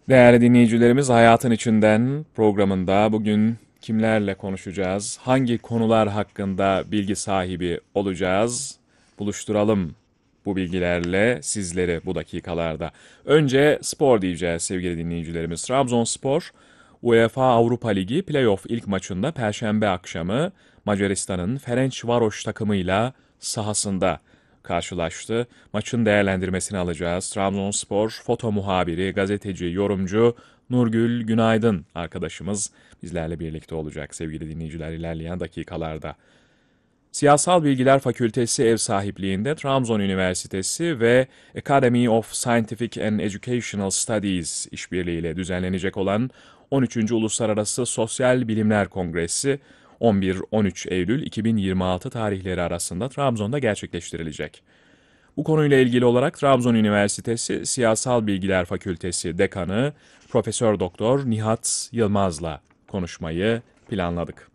Değerli dinleyicilerimiz, Hayatın İçinden programında bugün kimlerle konuşacağız? Hangi konular hakkında bilgi sahibi olacağız? Buluşturalım bu bilgilerle sizleri bu dakikalarda. Önce spor diyeceğiz sevgili dinleyicilerimiz. Trabzonspor, UEFA Avrupa Ligi playoff ilk maçında Perşembe akşamı Macaristan'ın Ferencvaros takımıyla sahasında karşılaştı. Maçın değerlendirmesini alacağız. Trabzonspor foto muhabiri, gazeteci, yorumcu Nurgül Günaydın arkadaşımız bizlerle birlikte olacak sevgili dinleyiciler ilerleyen dakikalarda. Siyasal Bilgiler Fakültesi ev sahipliğinde Trabzon Üniversitesi ve Academy of Scientific and Educational Studies işbirliğiyle düzenlenecek olan 13. Uluslararası Sosyal Bilimler Kongresi 11-13 Eylül 2026 tarihleri arasında Trabzon'da gerçekleştirilecek. Bu konuyla ilgili olarak Trabzon Üniversitesi Siyasal Bilgiler Fakültesi Dekanı Profesör Doktor Nihat Yılmaz'la konuşmayı planladık.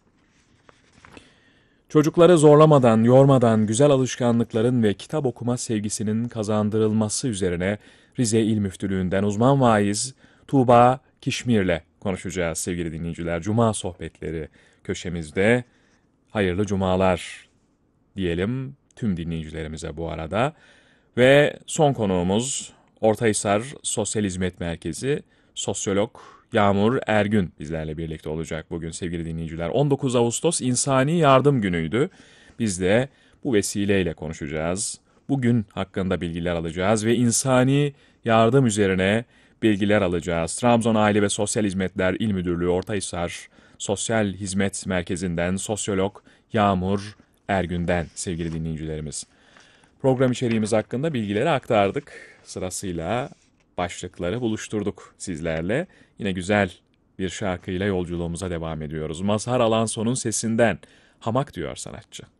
Çocukları zorlamadan, yormadan güzel alışkanlıkların ve kitap okuma sevgisinin kazandırılması üzerine Rize İl Müftülüğü'nden uzman vaiz Tuğba Kişmir'le konuşacağız sevgili dinleyiciler. Cuma sohbetleri köşemizde hayırlı cumalar diyelim tüm dinleyicilerimize bu arada. Ve son konuğumuz Ortahisar Sosyal Hizmet Merkezi Sosyolog Yağmur Ergün bizlerle birlikte olacak bugün sevgili dinleyiciler. 19 Ağustos İnsani Yardım Günü'ydü. Biz de bu vesileyle konuşacağız. Bugün hakkında bilgiler alacağız ve insani yardım üzerine bilgiler alacağız. Trabzon Aile ve Sosyal Hizmetler İl Müdürlüğü Ortahisar Sosyal Hizmet Merkezi'nden sosyolog Yağmur Ergün'den sevgili dinleyicilerimiz. Program içeriğimiz hakkında bilgileri aktardık. Sırasıyla başlıkları buluşturduk sizlerle. Yine güzel bir şarkıyla yolculuğumuza devam ediyoruz. Mazhar Alanson'un sesinden Hamak diyor sanatçı.